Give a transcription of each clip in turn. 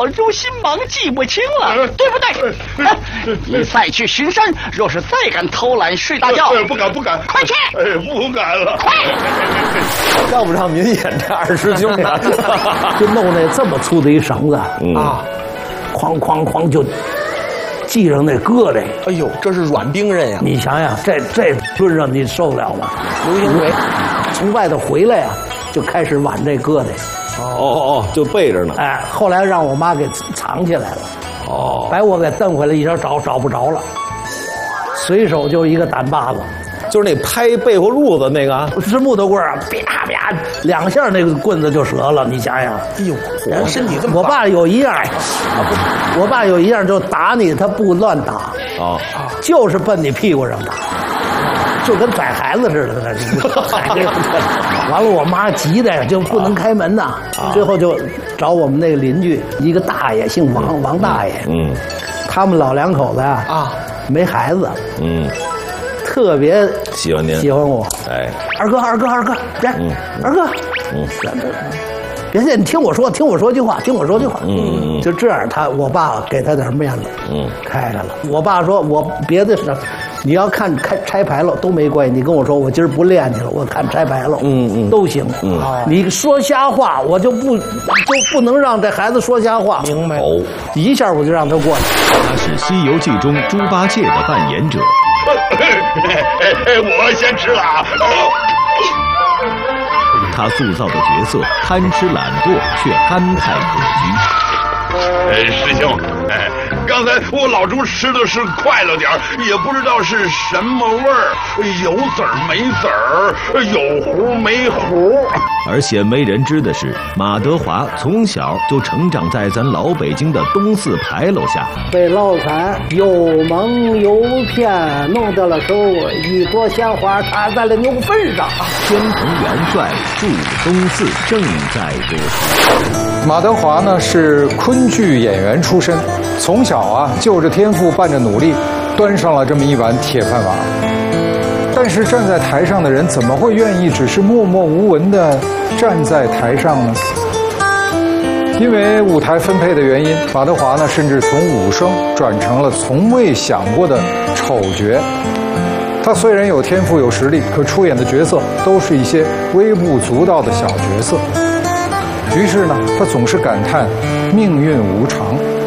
老猪心忙记不清了，对不对？你再去巡山，若是再敢偷懒睡大觉， 不敢， 快去！ 不敢了， 快！ 要不让您演这二师兄呢？ 就弄那这么粗的一绳子啊，哐哐哐就系上那疙瘩。 哎呦，这是软兵刃呀！ 你想想，这蹲上你受得了吗？ 流星锤从外头回来呀，就开始挽这疙瘩。 哦，就背着呢。 哎，后来让我妈给藏起来了。哦，把我给蹬回来，一找不着了，随手就一个胆把子， 就是那拍被窝褥子那个， 是木头棍儿，啪啪2下那个棍子就折了。你想想， 哎呦，我身体这么…… 我爸有一样，我爸有一样就打你，他不乱打啊， 就是奔你屁股上打。就跟宰孩子似的，完了，我妈急的呀，就不能开门呐。最后就找我们那个邻居，一个大爷，姓王大爷。他们老2口子啊，没孩子。特别喜欢我。哎，二哥，来，二哥，别介，你听我说句话，就这样，我爸给他点面子，开开了。我爸说，我别的事，你要看拆牌楼都没关系，你跟我说，我今儿不练去了，我看拆牌楼，都行。你说瞎话，我就不能让这孩子说瞎话。 明白。 一下我就让他过去。 他是《西游记》中猪八戒的扮演者。 我先吃了啊。 他塑造的角色贪吃懒惰，却憨态可掬。 师兄，刚才我老猪吃的是快了点儿，也不知道是什么味儿，有籽儿没籽儿，有糊没糊。 而鲜为人知的是，马德华从小就成长在咱老北京的东四牌楼下， 被老三又蒙又骗，弄得了手一朵鲜花插在了牛粪上。 天蓬元帅驻东四正在播出。 马德华呢是昆剧演员出身，从小就着天赋伴着努力，端上了这么一碗铁饭碗。但是站在台上的人怎么会愿意只是默默无闻地站在台上呢？因为舞台分配的原因，马德华呢甚至从武生转成了从未想过的丑角。他虽然有天赋有实力，可出演的角色都是一些微不足道的小角色。于是呢，他总是感叹命运无常。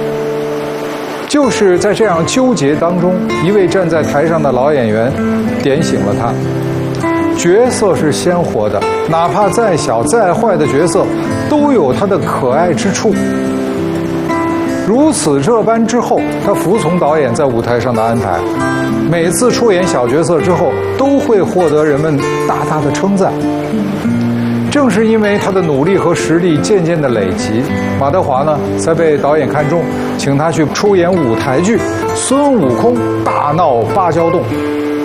就是在这样纠结当中，一位站在台上的老演员点醒了他：角色是鲜活的，哪怕再小再坏的角色，都有它的可爱之处。如此这般之后，他服从导演在舞台上的安排，每次出演小角色之后，都会获得人们大大的称赞。正是因为他的努力和实力渐渐的累积，马德华呢才被导演看中，请他去出演舞台剧《孙悟空大闹芭蕉洞》。